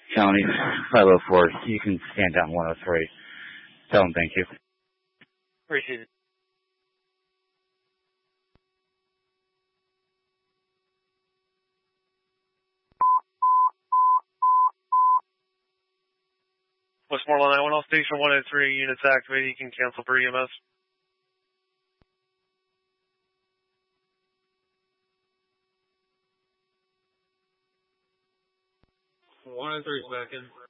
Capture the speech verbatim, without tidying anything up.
County five oh four. You can stand down one oh three. Tell them thank you. Appreciate it. Westmoreland nine one zero, Station one oh three, units activated. You can cancel for E M S. one oh three seconds.